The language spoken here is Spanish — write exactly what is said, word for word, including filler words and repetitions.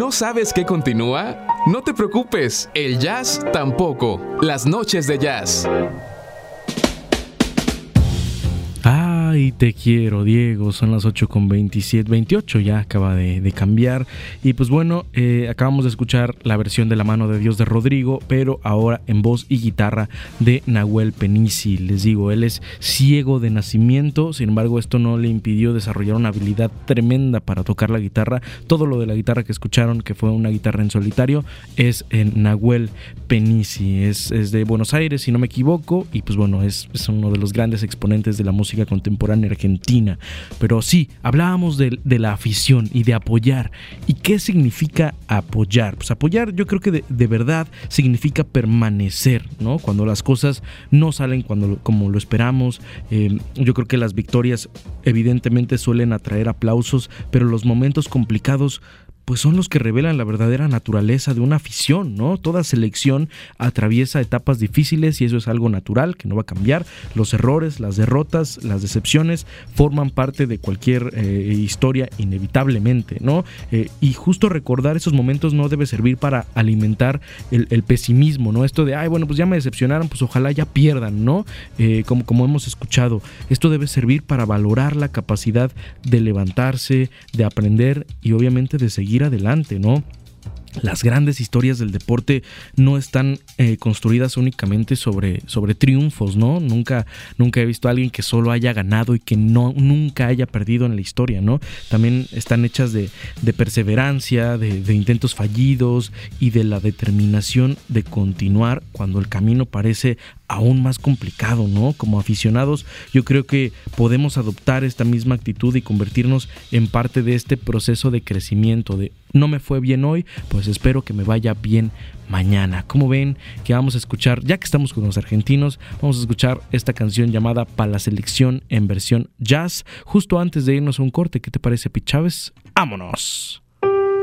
¿No sabes qué continúa? No te preocupes, el jazz tampoco. Las noches de jazz. Ay, te quiero, Diego. Son las ocho con veintisiete, veintiocho, ya acaba de, de cambiar. Y pues bueno, eh, acabamos de escuchar la versión de La mano de Dios de Rodrigo, pero ahora en voz y guitarra de Nahuel Penisi. Les digo, él es ciego de nacimiento, sin embargo esto no le impidió desarrollar una habilidad tremenda para tocar la guitarra. Todo lo de la guitarra que escucharon, que fue una guitarra en solitario, es en Nahuel Penisi. Es, es de Buenos Aires, si no me equivoco, y pues bueno, es, es uno de los grandes exponentes de la música contemporánea argentina. Pero sí, hablábamos de, de la afición y de apoyar. ¿Y qué significa apoyar? Pues apoyar, yo creo que de, de verdad significa permanecer, ¿no? Cuando las cosas no salen cuando, como lo esperamos. Eh, yo creo que las victorias evidentemente suelen atraer aplausos, pero los momentos complicados pues son los que revelan la verdadera naturaleza de una afición, ¿no? Toda selección atraviesa etapas difíciles y eso es algo natural que no va a cambiar. Los errores, las derrotas, las decepciones forman parte de cualquier eh, historia inevitablemente, ¿no? Eh, y justo recordar esos momentos no debe servir para alimentar el, el pesimismo, ¿no? Esto de, ay, bueno, pues ya me decepcionaron, pues ojalá ya pierdan, ¿no? Eh, como, como hemos escuchado. Esto debe servir para valorar la capacidad de levantarse, de aprender y obviamente de seguir adelante, ¿no? Las grandes historias del deporte no están eh, construidas únicamente sobre, sobre triunfos, ¿no? Nunca, nunca he visto a alguien que solo haya ganado y que no, nunca haya perdido en la historia, ¿no? También están hechas de, de perseverancia, de, de intentos fallidos y de la determinación de continuar cuando el camino parece aún más complicado, ¿no? Como aficionados, yo creo que podemos adoptar esta misma actitud y convertirnos en parte de este proceso de crecimiento, de no me fue bien hoy, pues espero que me vaya bien mañana. Como ven que vamos a escuchar, ya que estamos con los argentinos, vamos a escuchar esta canción llamada Pa' la Selección en versión jazz, justo antes de irnos a un corte. ¿Qué te parece, Pi Chávez? ¡Vámonos!